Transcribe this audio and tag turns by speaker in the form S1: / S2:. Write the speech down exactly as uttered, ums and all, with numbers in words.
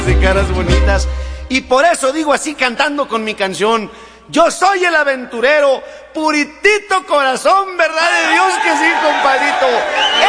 S1: De caras bonitas. Y por eso digo así cantando con mi canción: yo soy el aventurero, puritito corazón, verdad de Dios que sí, compadrito.